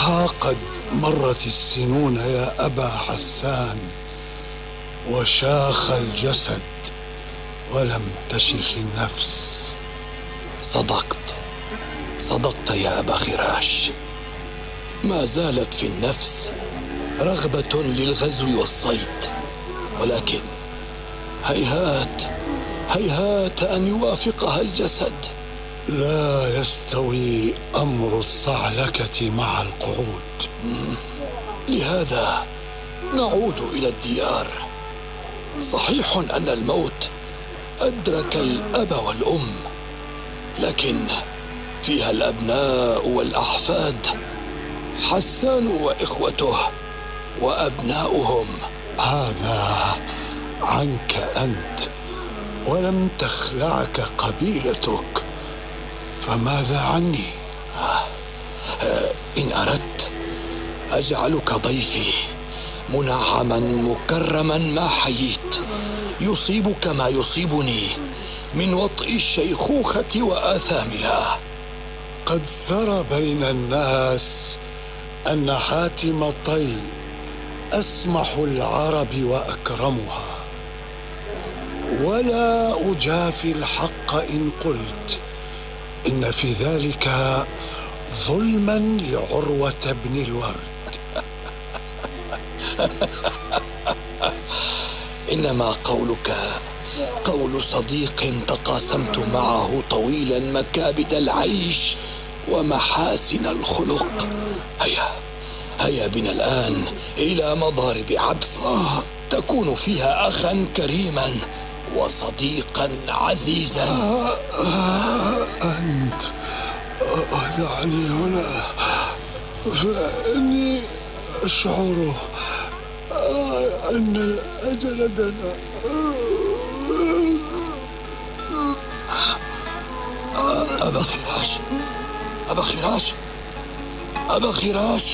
ها قد مرت السنون يا أبا حسان، وشاخ الجسد ولم تشخ النفس. صدقت يا أبا خراش. ما زالت في النفس رغبة للغزو والصيد، ولكن هيهات أن يوافقها الجسد. لا يستوي أمر الصعلكة مع القعود. لهذا نعود إلى الديار. صحيح أن الموت أدرك الأب والأم، لكن فيها الأبناء والأحفاد، حسان وإخوته وأبناؤهم. هذا عنك أنت، ولم تخلعك قبيلتك، فماذا عني؟ إن أردت أجعلك ضيفي، منعما مكرما ما حييت، يصيبك ما يصيبني من وطئ الشيخوخة وآثامها. قد سرى بين الناس أن حاتم طي أسمح العرب وأكرمها، ولا أجافي الحق إن قلت إن في ذلك ظلما لعروة بن الورد. إنما قولك قول صديق تقاسمت معه طويلا مكابد العيش ومحاسن الخلق. هيا بنا الآن إلى مضارب عبس، تكون فيها أخا كريما وصديقا عزيزا. أنت دعني هنا، فإني أشعر أن الأجل دنا. أبا خراش، أبا خراش، أبا خراش،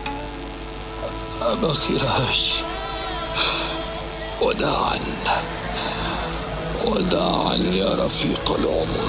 أبا خراش، وداعا يا رفيق العمر.